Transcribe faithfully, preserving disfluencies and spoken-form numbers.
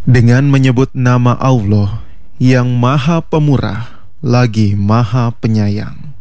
Dengan menyebut nama Allah yang Maha Pemurah lagi Maha Penyayang.